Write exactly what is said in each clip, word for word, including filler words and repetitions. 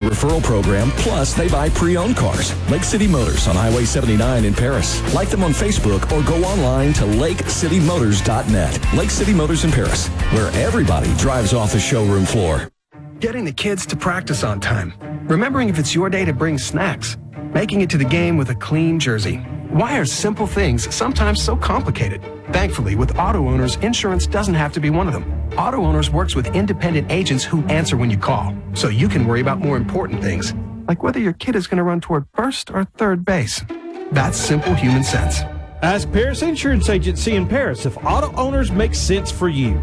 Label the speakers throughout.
Speaker 1: referral program, plus they buy pre-owned cars. Lake City Motors on Highway seventy-nine in Paris. Like them on Facebook or go online to lake city motors dot net. Lake City Motors in Paris, where everybody drives off the showroom floor.
Speaker 2: Getting the kids to practice on time. Remembering if it's your day to bring snacks. Making it to the game with a clean jersey. Why are simple things sometimes so complicated? Thankfully, with Auto Owners, insurance doesn't have to be one of them. Auto Owners works with independent agents who answer when you call, so you can worry about more important things, like whether your kid is going to run toward first or third base. That's simple human sense.
Speaker 3: Ask Paris Insurance Agency in Paris if Auto Owners make sense for you.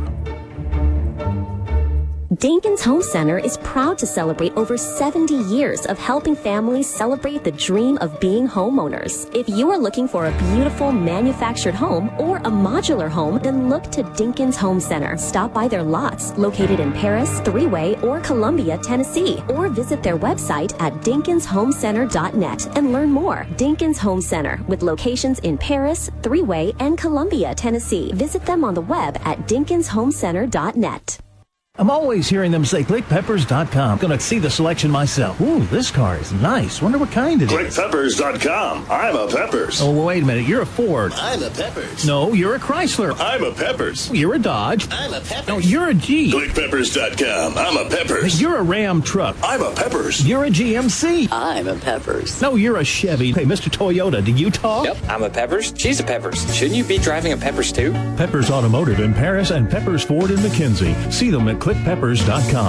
Speaker 4: Dinkins Home Center is proud to celebrate over seventy years of helping families celebrate the dream of being homeowners. If you are looking for a beautiful manufactured home or a modular home, then look to Dinkins Home Center. Stop by their lots located in Paris, Three-Way, or Columbia, Tennessee, or visit their website at dinkins home center dot net and learn more. Dinkins Home Center, with locations in Paris, Three-Way, and Columbia, Tennessee. Visit them on the web at dinkins home center dot net.
Speaker 5: I'm always hearing them say click peppers dot com. Gonna see the selection myself. Ooh, this car is nice. Wonder what kind it
Speaker 6: click
Speaker 5: is.
Speaker 6: click peppers dot com. I'm a Peppers.
Speaker 5: Oh, wait a minute. You're a Ford.
Speaker 6: I'm a Peppers.
Speaker 5: No, you're a Chrysler.
Speaker 6: I'm a Peppers.
Speaker 5: You're a Dodge.
Speaker 6: I'm a Peppers.
Speaker 5: No, you're a Jeep.
Speaker 6: click peppers dot com. I'm a Peppers.
Speaker 5: You're a Ram truck.
Speaker 6: I'm a Peppers.
Speaker 5: You're a G M C.
Speaker 7: I'm a Peppers.
Speaker 5: No, you're a Chevy. Hey, Mister Toyota, do you talk?
Speaker 8: Yep, I'm a Peppers. She's a Peppers. Shouldn't you be driving a Peppers too?
Speaker 9: Peppers Automotive in Paris and Peppers Ford in McKenzie. See them at click peppers dot com.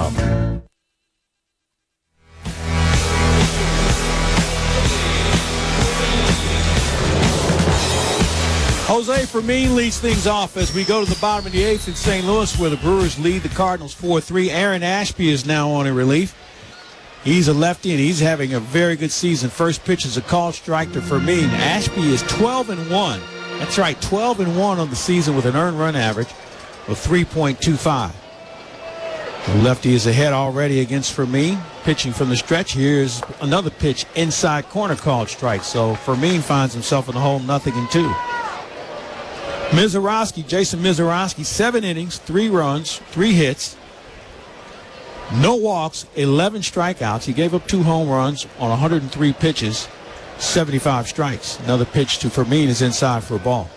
Speaker 3: Jose Fermin leads things off as we go to the bottom of the eighth in Saint Louis, where the Brewers lead the Cardinals four three. Aaron Ashby is now on in relief. He's a lefty, and he's having a very good season. First pitch is a called strike to Fermin. Ashby is twelve and one. That's right, twelve and one on the season with an earned run average of three point two five. The lefty is ahead already against Fermin. Pitching from the stretch, here's another pitch inside corner called strike. So Fermin finds himself in the hole, nothing in two. Mizorowski, Jason Mizorowski, seven innings, three runs, three hits, no walks, eleven strikeouts. He gave up two home runs on one hundred three pitches, seventy-five strikes. Another pitch to Fermin is inside for a ball.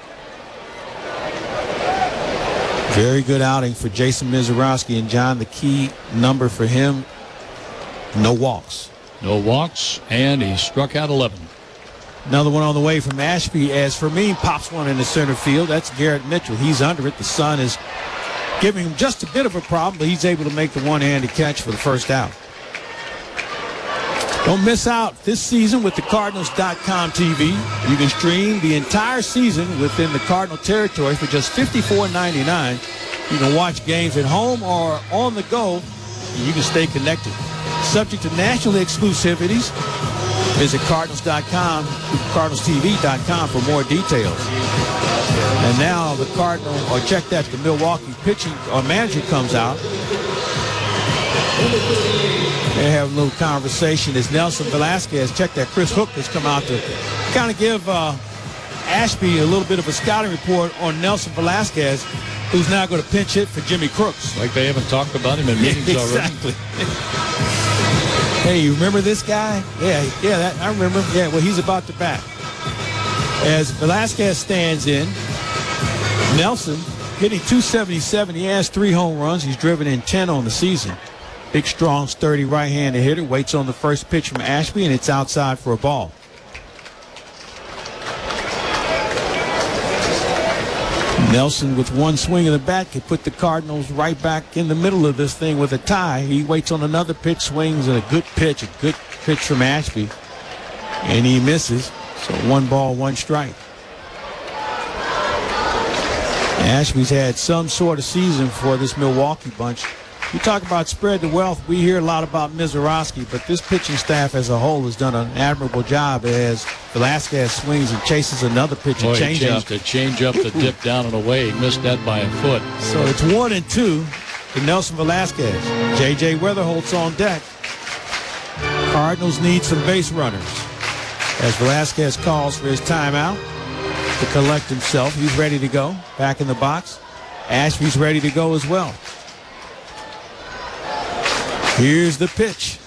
Speaker 3: Very good outing for Jason Mizorowski. And, John, the key number for him, no walks.
Speaker 10: No walks, and he struck out eleven.
Speaker 3: Another one on the way from Ashby as Fermin pops one in the center field. That's Garrett Mitchell. He's under it. The sun is giving him just a bit of a problem, but he's able to make the one-handed catch for the first out. Don't miss out this season with the Cardinals dot com T V. You can stream the entire season within the Cardinal territory for just fifty-four ninety-nine. You can watch games at home or on the go, and you can stay connected. Subject to national exclusivities, visit Cardinals dot com, Cardinals T V dot com for more details. And now the Cardinal, or check that, the Milwaukee pitching or manager comes out. They have a little conversation as Nelson Velasquez, check that, Chris Hook has come out to kind of give uh, Ashby a little bit of a scouting report on Nelson Velasquez, who's now going to pinch hit for Jimmy Crooks.
Speaker 10: Like they haven't talked about him in meetings
Speaker 3: yeah,
Speaker 10: already.
Speaker 3: Exactly. Hey, you remember this guy? Yeah, yeah, that, I remember. Yeah, well, he's about to bat. As Velasquez stands in, Nelson hitting two seventy-seven. He has three home runs. He's driven in ten on the season. Big, strong, sturdy right-handed hitter. Waits on the first pitch from Ashby, and it's outside for a ball. Nelson, with one swing of the bat, could put the Cardinals right back in the middle of this thing with a tie. He waits on another pitch, swings, and a good pitch, a good pitch from Ashby, and he misses. So one ball, one strike. Ashby's had some sort of season for this Milwaukee bunch. You talk about spread the wealth. We hear a lot about Mizorowski, but this pitching staff as a whole has done an admirable job as Velasquez swings and chases another pitch,
Speaker 10: Boy,
Speaker 3: a change up.
Speaker 10: A change up to dip down and away. He missed that by a foot.
Speaker 3: So it's one and two to Nelson Velasquez. J J Weatherholt's on deck. Cardinals need some base runners as Velasquez calls for his timeout to collect himself. He's ready to go. Back in the box. Ashby's ready to go as well. Here's the pitch.